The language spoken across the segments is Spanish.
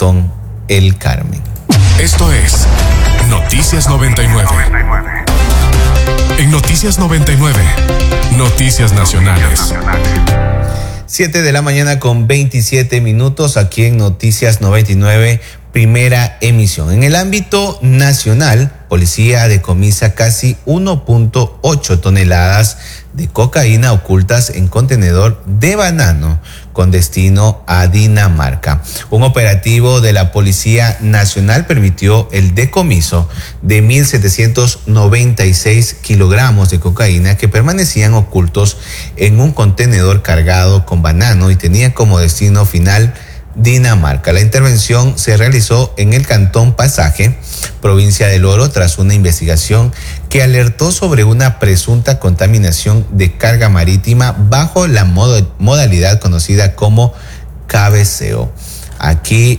Cantón El Carmen. Esto es Noticias 99. En Noticias 99, Noticias Nacionales. 7 de la mañana con 27 minutos aquí en Noticias 99, primera emisión. En el ámbito nacional, policía decomisa casi 1.8 toneladas de cocaína ocultas en contenedor de banano con destino a Dinamarca. Un operativo de la Policía Nacional permitió el decomiso de 1.796 kilogramos de cocaína que permanecían ocultos en un contenedor cargado con banano y tenía como destino final Dinamarca. La intervención se realizó en el Cantón Pasaje, provincia del Oro, tras una investigación que alertó sobre una presunta contaminación de carga marítima bajo la modalidad conocida como cabeceo. Aquí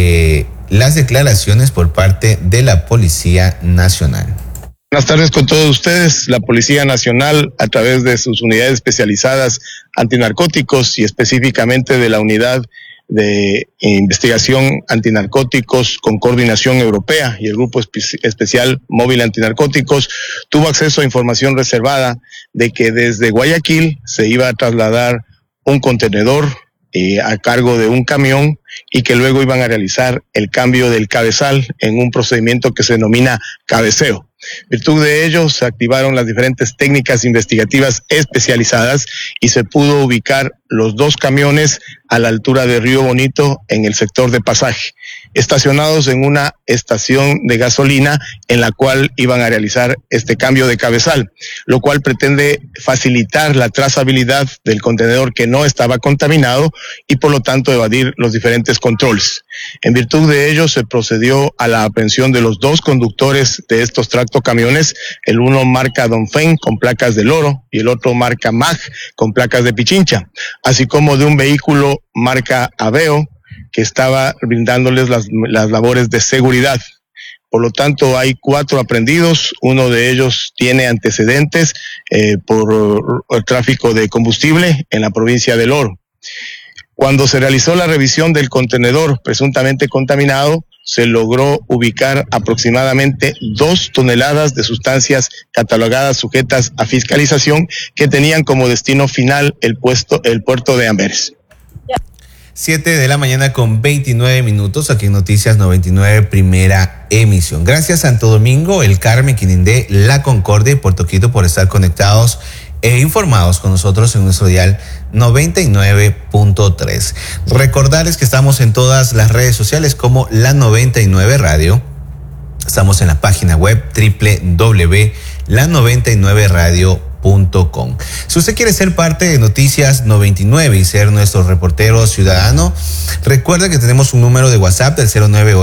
las declaraciones por parte de la Policía Nacional. Buenas tardes con todos ustedes. La Policía Nacional, a través de sus unidades especializadas antinarcóticos y específicamente de la unidad de investigación antinarcóticos con coordinación europea y el grupo especial móvil antinarcóticos, tuvo acceso a información reservada de que desde Guayaquil se iba a trasladar un contenedor a cargo de un camión y que luego iban a realizar el cambio del cabezal en un procedimiento que se denomina cabeceo. Virtud de ello, se activaron las diferentes técnicas investigativas especializadas y se pudo ubicar los dos camiones a la altura de Río Bonito en el sector de Pasaje, estacionados en una estación de gasolina en la cual iban a realizar este cambio de cabezal, lo cual pretende facilitar la trazabilidad del contenedor que no estaba contaminado y por lo tanto evadir los diferentes controles. En virtud de ello se procedió a la aprehensión de los dos conductores de estos tractocamiones, el uno marca Dongfeng con placas del Oro y el otro marca MAG con placas de Pichincha, así como de un vehículo marca Aveo que estaba brindándoles las labores de seguridad. Por lo tanto, hay 4 aprehendidos, uno de ellos tiene antecedentes por el tráfico de combustible en la provincia del Oro. Cuando se realizó la revisión del contenedor presuntamente contaminado, se logró ubicar aproximadamente 2 toneladas de sustancias catalogadas sujetas a fiscalización que tenían como destino final el puerto de Amberes. 7 de la mañana con 29 minutos aquí en Noticias 99, primera emisión. Gracias Santo Domingo, El Carmen, Quinindé, La Concordia y Puerto Quito por estar conectados e informados con nosotros en nuestro dial 99.3. Recordarles que estamos en todas las redes sociales como La 99 Radio. Estamos en la página web www.la99radio.com. Si usted quiere ser parte de Noticias 99 y ser nuestro reportero ciudadano, recuerda que tenemos un número de WhatsApp del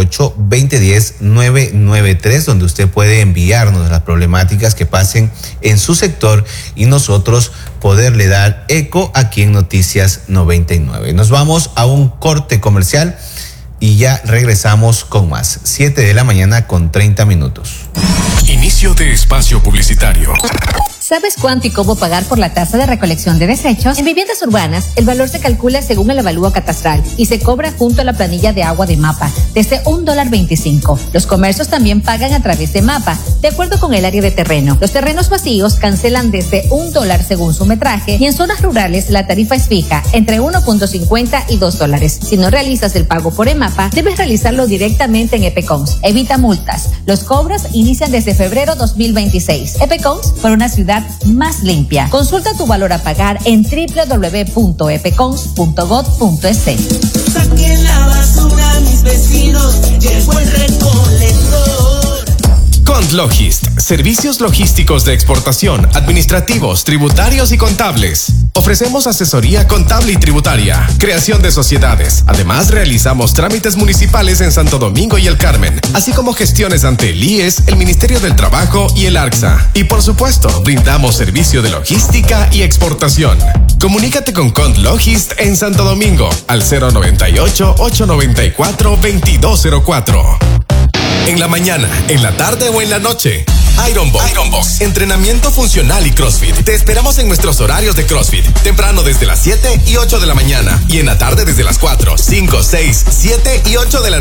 098-2010-993, donde usted puede enviarnos las problemáticas que pasen en su sector y nosotros poderle dar eco aquí en Noticias 99. Nos vamos a un corte comercial y ya regresamos con más. 7 de la mañana con 30 minutos. Inicio de espacio publicitario. ¿Sabes cuánto y cómo pagar por la tasa de recolección de desechos? En Viviendas Urbanas, el valor se calcula según el avalúo catastral y se cobra junto a la planilla de agua de MAPA, desde $1.25. Los comercios también pagan a través de MAPA, de acuerdo con el área de terreno. Los terrenos vacíos cancelan desde $1 según su metraje y en zonas rurales la tarifa es fija, entre 1.50 y $2. Si no realizas el pago por EMAPA, debes realizarlo directamente en EPECONS. Evita multas. Los cobros inician desde febrero 2026. EPECONS, por una ciudad más limpia. Consulta tu valor a pagar en www.epecons.gov.es. Saquen la basura, mis vecinos, llegó el recolector. Contlogist, servicios logísticos de exportación, administrativos, tributarios y contables. Ofrecemos asesoría contable y tributaria, creación de sociedades. Además, realizamos trámites municipales en Santo Domingo y El Carmen, así como gestiones ante el IES, el Ministerio del Trabajo y el ARCSA. Y por supuesto, brindamos servicio de logística y exportación. Comunícate con Contlogist en Santo Domingo al 098-894-2204. En la mañana, en la tarde o en la noche. Ironbox. Entrenamiento funcional y CrossFit. Te esperamos en nuestros horarios de CrossFit. Temprano desde las 7 y 8 de la mañana. Y en la tarde desde las 4, 5, 6, 7 y 8 de la noche.